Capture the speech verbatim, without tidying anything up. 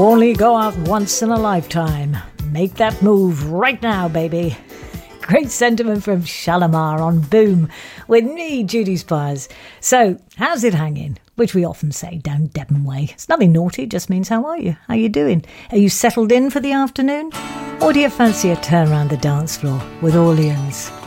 only go out once in a lifetime. Make that move right now, baby. Great sentiment from Shalimar on Boom with me, Judy Spires. So, how's it hanging? Which we often say down Devon way. It's nothing naughty, just means how are you? How you doing? Are you settled in for the afternoon? Or do you fancy a turn around the dance floor with Orleans?